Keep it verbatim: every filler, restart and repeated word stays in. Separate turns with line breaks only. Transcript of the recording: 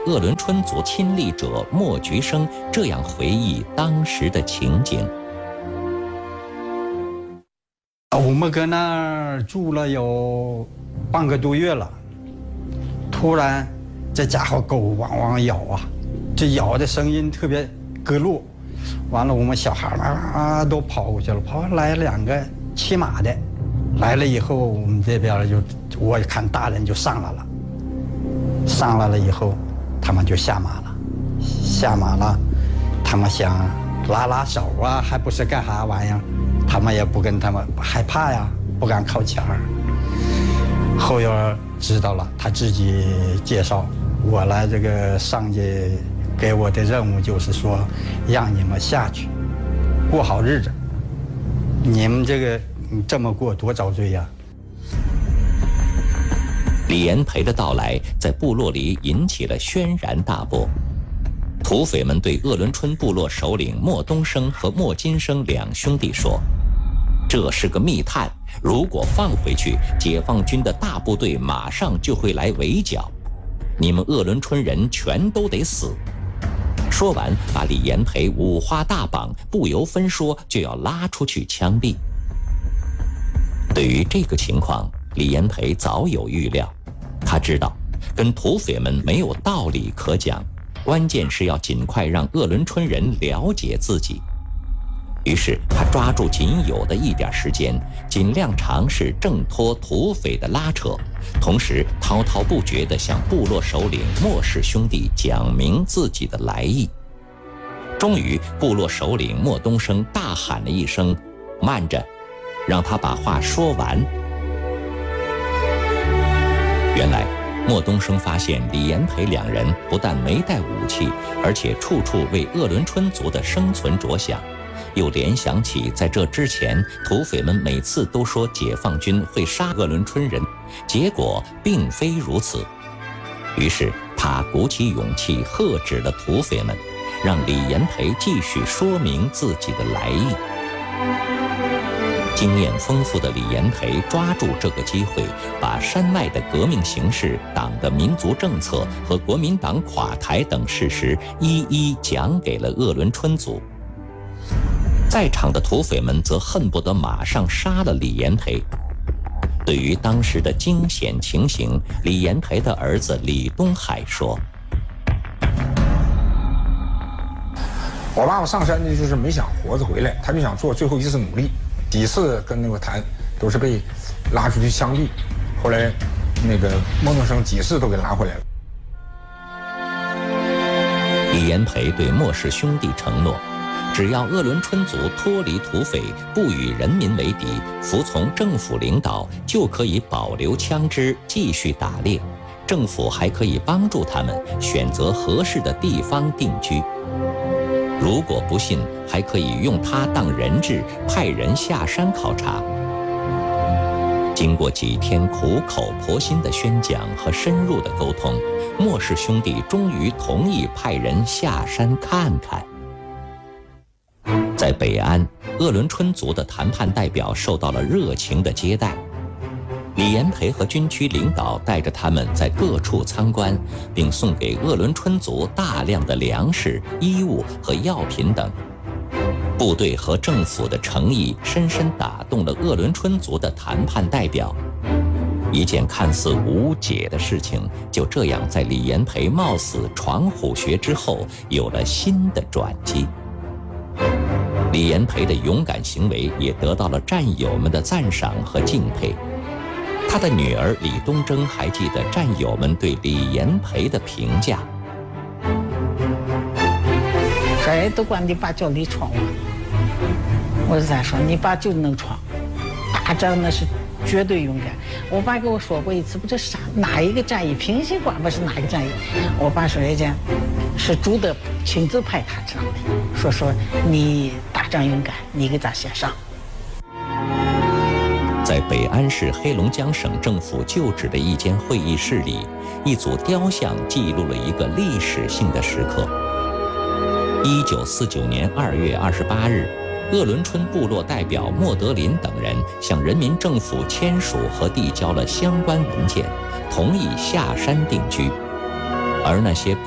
鄂伦春族亲历者莫菊生这样回忆当时的情景。
我们搁那儿住了有半个多月了，突然这家伙狗汪汪咬啊，这咬的声音特别咯落，完了我们小孩啊都跑过去了，跑来两个骑马的，来了以后我们这边就我看大人就上来了，上来了以后他们就下马了，下马了，他们想拉拉手啊，还不是干啥玩意儿，他们也不跟他们害怕呀，不敢靠前儿。后院知道了，他自己介绍，我来这个上级给我的任务就是说，让你们下去，过好日子。你们这个这么过多遭罪呀！
李延培的到来在部落里引起了轩然大波。土匪们对鄂伦春部落首领莫东升和莫金生两兄弟说：“这是个密探，如果放回去，解放军的大部队马上就会来围剿，你们鄂伦春人全都得死。”说完，把李延培五花大绑，不由分说就要拉出去枪毙。对于这个情况，李延培早有预料，他知道跟土匪们没有道理可讲，关键是要尽快让鄂伦春人了解自己。于是他抓住仅有的一点时间，尽量尝试挣脱土匪的拉扯，同时滔滔不绝地向部落首领莫氏兄弟讲明自己的来意。终于，部落首领莫东升大喊了一声：“慢着！”让他把话说完。原来莫东升发现李延培两人不但没带武器，而且处处为鄂伦春族的生存着想，又联想起在这之前土匪们每次都说解放军会杀鄂伦春人，结果并非如此。于是他鼓起勇气喝止了土匪们，让李延培继续说明自己的来意。经验丰富的李延培抓住这个机会，把山外的革命形势、党的民族政策和国民党垮台等事实一一讲给了鄂伦春族。在场的土匪们则恨不得马上杀了李延培。对于当时的惊险情形，李延培的儿子李东海说：“
我爸爸上山呢，就是没想活着回来，他就想做最后一次努力。几次跟那个谈，都是被拉出去枪毙。后来，那个莫东升几次都给拉回来了。”
李延培对莫氏兄弟承诺，只要鄂伦春族脱离土匪，不与人民为敌，服从政府领导，就可以保留枪支，继续打猎。政府还可以帮助他们选择合适的地方定居。如果不信，还可以用它当人质，派人下山考察。经过几天苦口婆心的宣讲和深入的沟通，莫氏兄弟终于同意派人下山看看。在北安，鄂伦春族的谈判代表受到了热情的接待。李延培和军区领导带着他们在各处参观，并送给鄂伦春族大量的粮食、衣物和药品等。部队和政府的诚意深深打动了鄂伦春族的谈判代表。一件看似无解的事情，就这样在李延培冒死闯虎穴之后，有了新的转机。李延培的勇敢行为也得到了战友们的赞赏和敬佩。他的女儿李东征还记得战友们对李延培的评价：“
谁都管你爸叫李闯王。”我是在说，你爸就能闯，打仗那是绝对勇敢。我爸跟我说过一次，不知啥哪一个战役，平西关不是哪一个战役，我爸说人家是朱德亲自派他上的，说说你打仗勇敢，你给咱先上。
在北安市黑龙江省政府旧址的一间会议室里，一组雕像记录了一个历史性的时刻。一九四九年二月二十八日，鄂伦春部落代表莫德林等人向人民政府签署和递交了相关文件，同意下山定居。而那些